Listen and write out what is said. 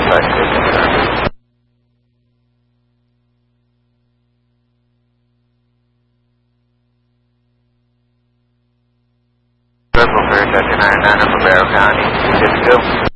Circle for Dutch 99 of Barrow County. Good to go.